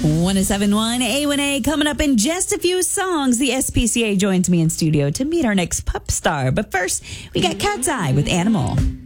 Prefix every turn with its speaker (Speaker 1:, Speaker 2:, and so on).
Speaker 1: 1071 A1A coming up in just a few songs. The SPCA joins me in studio to meet our next pup star. But first, we got Cat's Eye with Animal.